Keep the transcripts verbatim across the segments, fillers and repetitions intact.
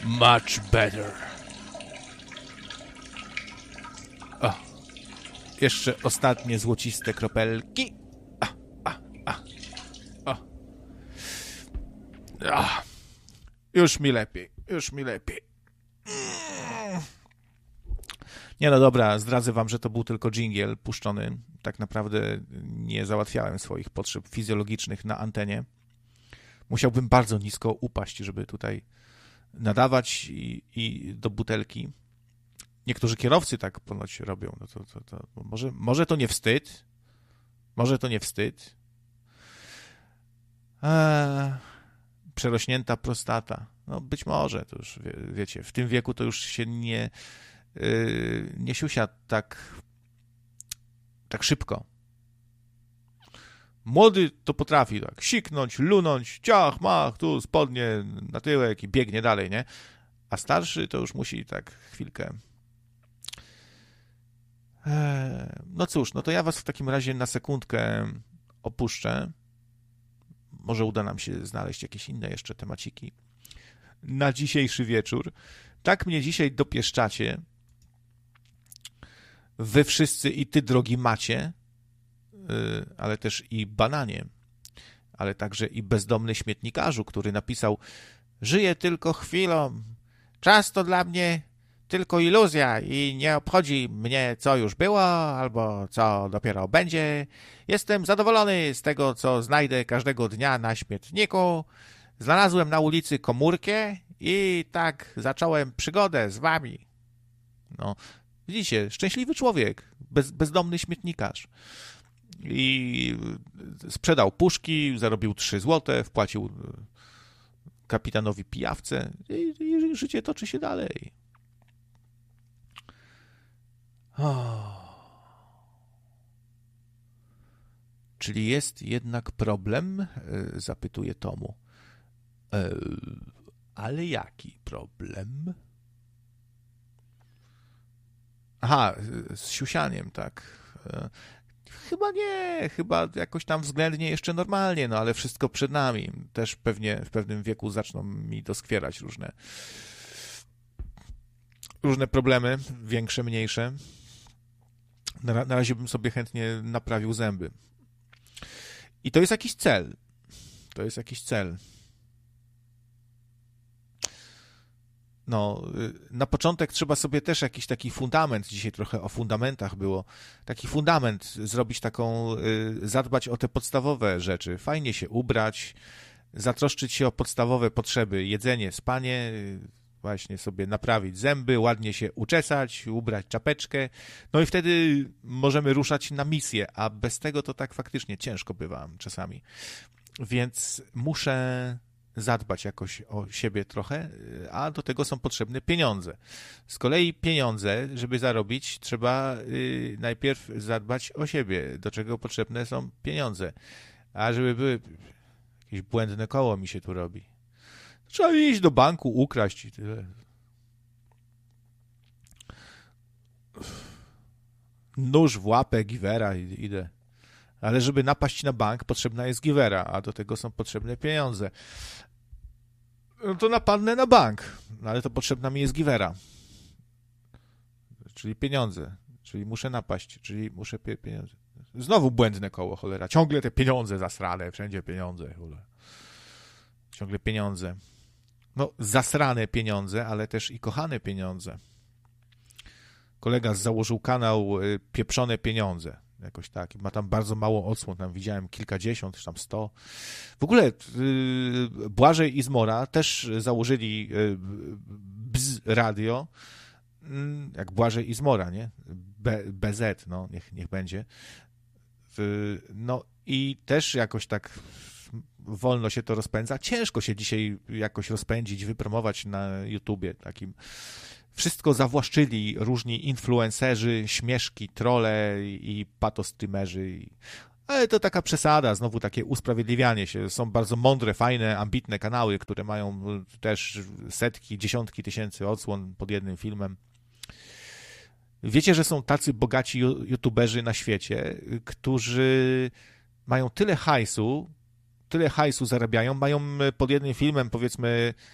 Much better. O, jeszcze ostatnie złociste kropelki. A, a, a. O. A. Już mi lepiej, już mi lepiej. Nie no dobra, zdradzę wam, że to był tylko dżingiel puszczony. Tak naprawdę nie załatwiałem swoich potrzeb fizjologicznych na antenie. Musiałbym bardzo nisko upaść, żeby tutaj nadawać i, i do butelki. Niektórzy kierowcy tak ponoć robią. No to, to, to, może, może to nie wstyd. Może to nie wstyd. Eee, przerośnięta prostata. No być może, to już wie, wiecie, w tym wieku to już się nie, yy, nie siusia tak, tak szybko. Młody to potrafi tak siknąć, lunąć, ciach, mach, tu spodnie na tyłek i biegnie dalej, nie? A starszy to już musi tak chwilkę. Eee, no cóż, no to ja was w takim razie na sekundkę opuszczę. Może uda nam się znaleźć jakieś inne jeszcze temaciki na dzisiejszy wieczór. Tak mnie dzisiaj dopieszczacie. Wy wszyscy i ty, drogi Macie, ale też i Bananie, ale także i bezdomny śmietnikarzu, który napisał: żyję tylko chwilą, czas to dla mnie tylko iluzja i nie obchodzi mnie, co już było albo co dopiero będzie. Jestem zadowolony z tego, co znajdę każdego dnia na śmietniku. Znalazłem na ulicy komórkę i tak zacząłem przygodę z wami. No, widzicie, szczęśliwy człowiek, bez, bezdomny śmietnikarz. I sprzedał puszki, zarobił trzy złote, wpłacił kapitanowi pijawce i, i życie toczy się dalej. Oh. Czyli jest jednak problem? Zapytuje Tomu. E, ale jaki problem? Aha, z siusianiem, tak. E, Chyba nie, chyba jakoś tam względnie jeszcze normalnie, no ale wszystko przed nami. Też pewnie w pewnym wieku zaczną mi doskwierać różne różne problemy, większe, mniejsze. Na, na razie bym sobie chętnie naprawił zęby. I to jest jakiś cel. To jest jakiś cel. No, na początek trzeba sobie też jakiś taki fundament, dzisiaj trochę o fundamentach było, taki fundament zrobić taką, zadbać o te podstawowe rzeczy, fajnie się ubrać, zatroszczyć się o podstawowe potrzeby, jedzenie, spanie, właśnie sobie naprawić zęby, ładnie się uczesać, ubrać czapeczkę, no i wtedy możemy ruszać na misję, a bez tego to tak faktycznie ciężko bywa czasami, więc muszę zadbać jakoś o siebie trochę, a do tego są potrzebne pieniądze. Z kolei pieniądze, żeby zarobić, trzeba y, najpierw zadbać o siebie, do czego potrzebne są pieniądze. A żeby były... Jakieś błędne koło mi się tu robi. Trzeba iść do banku, ukraść i tyle. Nóż w łapę, giwera i idę. Ale żeby napaść na bank, potrzebna jest giwera, a do tego są potrzebne pieniądze. No to napadnę na bank, no ale to potrzebna mi jest giwera. Czyli pieniądze. Czyli muszę napaść, czyli muszę pie- pieniądze. Znowu błędne koło, cholera. Ciągle te pieniądze zasrane, wszędzie pieniądze. Cholera. Ciągle pieniądze. No, zasrane pieniądze, ale też i kochane pieniądze. Kolega założył kanał Pieprzone Pieniądze. Jakoś tak. Ma tam bardzo mało odsłon. Tam widziałem kilkadziesiąt, czy tam sto. W ogóle yy, Błażej i Zmora też założyli yy, Bz Radio. Yy, jak Błażej i Zmora, nie? B, BZ, no, niech, niech będzie. Yy, no i też jakoś tak wolno się to rozpędza. Ciężko się dzisiaj jakoś rozpędzić, wypromować na YouTubie takim. Wszystko zawłaszczyli różni influencerzy, śmieszki, trolle i patostreamerzy. Ale to taka przesada, znowu takie usprawiedliwianie się. Są bardzo mądre, fajne, ambitne kanały, które mają też setki, dziesiątki tysięcy odsłon pod jednym filmem. Wiecie, że są tacy bogaci youtuberzy na świecie, którzy mają tyle hajsu, tyle hajsu zarabiają, mają pod jednym filmem, powiedzmy,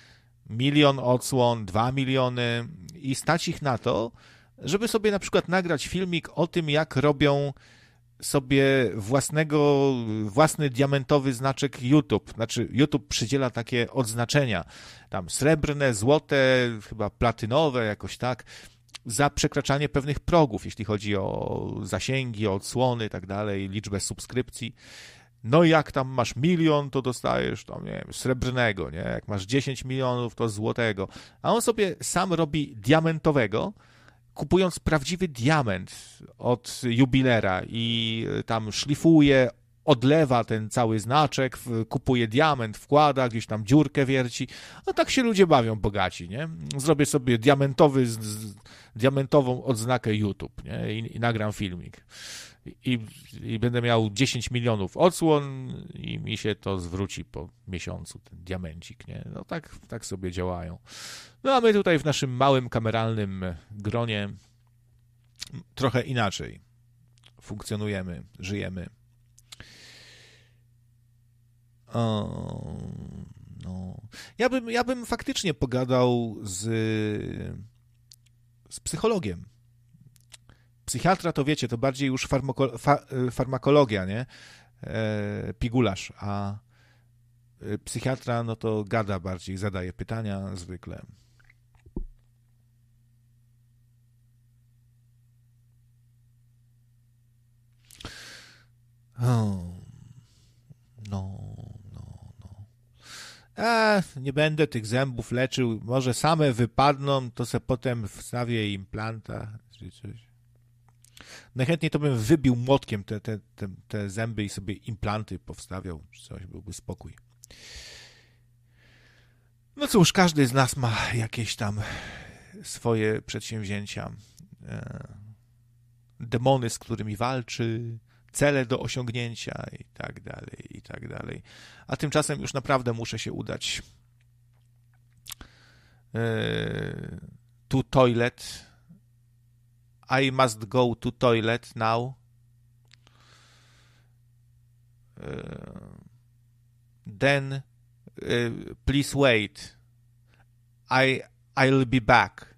milion odsłon, dwa miliony i stać ich na to, żeby sobie na przykład nagrać filmik o tym, jak robią sobie własnego, własny diamentowy znaczek YouTube. Znaczy YouTube przydziela takie odznaczenia, tam srebrne, złote, chyba platynowe, jakoś tak, za przekraczanie pewnych progów, jeśli chodzi o zasięgi, o odsłony i tak dalej, liczbę subskrypcji. No i jak tam masz milion, to dostajesz tam, nie wiem, srebrnego, nie? Jak masz dziesięć milionów, to złotego. A on sobie sam robi diamentowego, kupując prawdziwy diament od jubilera i tam szlifuje, odlewa ten cały znaczek, kupuje diament, wkłada, gdzieś tam dziurkę wierci. No tak się ludzie bawią, bogaci, nie? Zrobię sobie diamentowy, z, z, diamentową odznakę YouTube, nie? I, i nagram filmik. I, I będę miał dziesięć milionów odsłon i mi się to zwróci po miesiącu, ten diamencik, nie? No tak, tak sobie działają. No a my tutaj w naszym małym kameralnym gronie trochę inaczej funkcjonujemy, żyjemy. O, no. Ja bym, ja bym faktycznie pogadał z, z psychologiem. Psychiatra to wiecie, to bardziej już farmako, fa, farmakologia, nie? E, pigularz, a psychiatra no to gada bardziej, zadaje pytania zwykle. O, no, no, no. A, nie będę tych zębów leczył, może same wypadną, to se potem wstawię implanta, czy coś. Najchętniej to bym wybił młotkiem te, te, te, te zęby i sobie implanty powstawiał, czy coś, byłby spokój. No cóż, każdy z nas ma jakieś tam swoje przedsięwzięcia, e, demony, z którymi walczy, cele do osiągnięcia i tak dalej, i tak dalej. A tymczasem już naprawdę muszę się udać e, to toilet. I must go to toilet now. Uh, then uh, please wait. I I'll be back.